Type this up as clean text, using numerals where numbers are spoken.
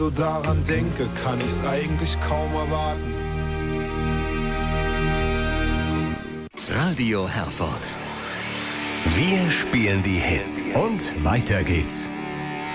so daran denke, kann ich's eigentlich kaum erwarten. Radio Herford. Wir spielen die Hits und weiter geht's.